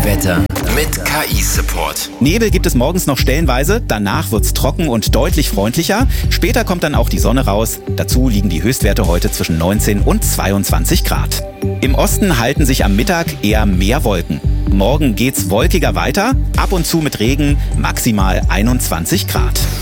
Wetter mit KI-Support. Nebel gibt es morgens noch stellenweise, danach wird's trocken und deutlich freundlicher. Später kommt dann auch die Sonne raus. Dazu liegen die Höchstwerte heute zwischen 19 und 22 Grad. Im Osten halten sich am Mittag eher mehr Wolken. Morgen geht's wolkiger weiter, ab und zu mit Regen, maximal 21 Grad.